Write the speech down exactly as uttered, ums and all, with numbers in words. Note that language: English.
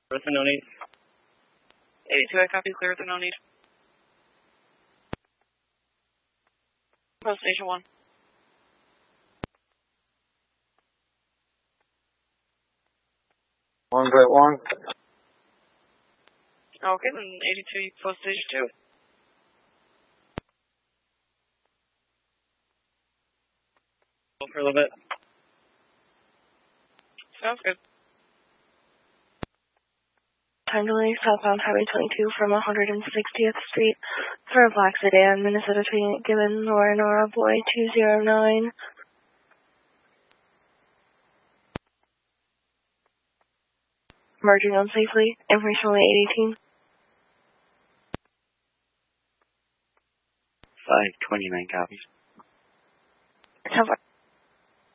Clear with no need. eighty-two, I copy. Clear with no need. Post station one. One great one. Okay, then eighty-two, you post station two. For a little bit. Sounds good. Time delay southbound Highway twenty-two from one hundred sixtieth Street for a black sedan, Minnesota Tweet, given Nora Nora Boy two zero nine. Merging unsafely, information only eight eighteen. five twenty-nine copies. Have